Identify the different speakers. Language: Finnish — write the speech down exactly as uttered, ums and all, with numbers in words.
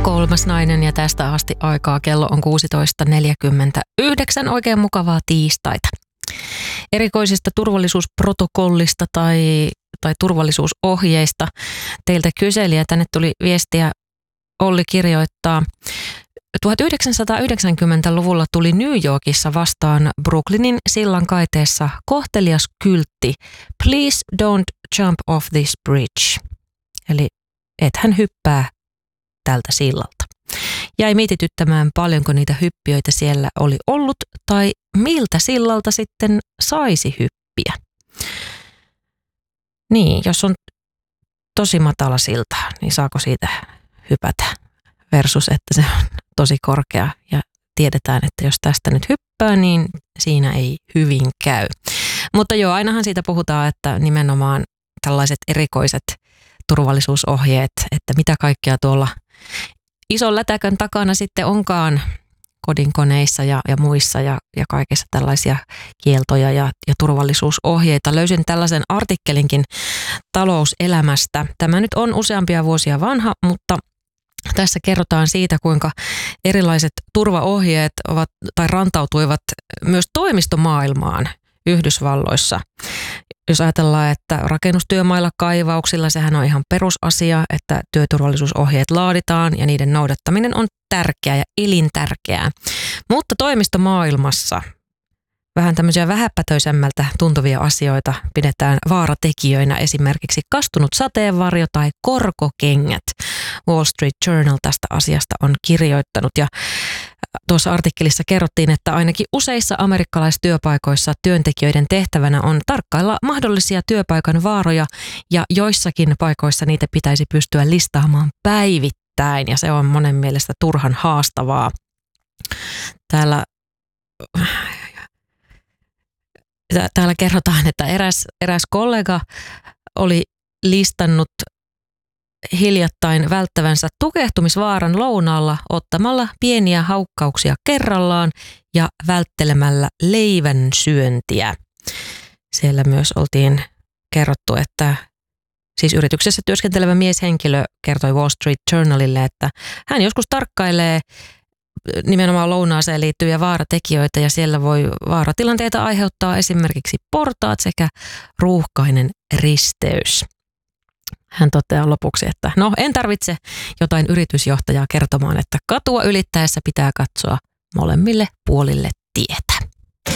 Speaker 1: Kolmas nainen ja tästä asti aikaa kello on kuusitoista neljäkymmentäyhdeksän. Oikein mukavaa tiistaita. Erikoisista turvallisuusprotokollista tai, tai turvallisuusohjeista teiltä kyseli ja tänne tuli viestiä. Olli kirjoittaa. tuhatyhdeksänsataayhdeksänkymmentäluvulla tuli New Yorkissa vastaan Brooklynin sillan kaiteessa kohtelias kyltti Please don't jump off this bridge. Eli ethän hyppää tältä sillalta. Jäi mietityttämään, paljonko niitä hyppijöitä siellä oli ollut tai miltä sillalta sitten saisi hyppiä. Niin, jos on tosi matala silta, niin saako siitä hypätä versus, että se on tosi korkea ja tiedetään, että jos tästä nyt hyppää, niin siinä ei hyvin käy. Mutta joo, ainahan siitä puhutaan, että nimenomaan tällaiset erikoiset turvallisuusohjeet, että mitä kaikkea tuolla ison lätäkön takana sitten onkaan kodinkoneissa ja, ja muissa ja, ja kaikissa tällaisia kieltoja ja, ja turvallisuusohjeita. Löysin tällaisen artikkelinkin talouselämästä. Tämä nyt on useampia vuosia vanha, mutta tässä kerrotaan siitä, kuinka erilaiset turvaohjeet ovat tai rantautuivat myös toimistomaailmaan Yhdysvalloissa. Jos ajatellaan, että rakennustyömailla kaivauksilla, sehän on ihan perusasia, että työturvallisuusohjeet laaditaan ja niiden noudattaminen on tärkeää ja elintärkeää. Mutta toimistomaailmassa vähän tämmöisiä vähäpätöisemmältä tuntuvia asioita pidetään vaaratekijöinä, esimerkiksi kastunut sateenvarjo tai korkokengät. Wall Street Journal tästä asiasta on kirjoittanut ja tuossa artikkelissa kerrottiin, että ainakin useissa amerikkalaistyöpaikoissa työntekijöiden tehtävänä on tarkkailla mahdollisia työpaikan vaaroja ja joissakin paikoissa niitä pitäisi pystyä listaamaan päivittäin ja se on monen mielestä turhan haastavaa. Täällä, täällä kerrotaan, että eräs, eräs kollega oli listannut hiljattain välttävänsä tukehtumisvaaran lounaalla ottamalla pieniä haukkauksia kerrallaan ja välttelemällä leivän syöntiä. Siellä myös oltiin kerrottu, että siis yrityksessä työskentelevä mieshenkilö kertoi Wall Street Journalille, että hän joskus tarkkailee nimenomaan lounaaseen liittyviä vaaratekijöitä ja siellä voi vaaratilanteita aiheuttaa esimerkiksi portaat sekä ruuhkainen risteys. Hän toteaa lopuksi, että no en tarvitse jotain yritysjohtajaa kertomaan, että katua ylittäessä pitää katsoa molemmille puolille tietä.